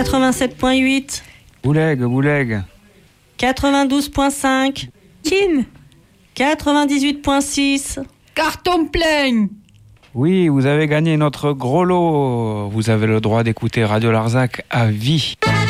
87.8. Bouleg. 92.5. Kin. 98.6. Carton plein. Oui, vous avez gagné notre gros lot. Vous avez le droit d'écouter Radio Larzac à vie.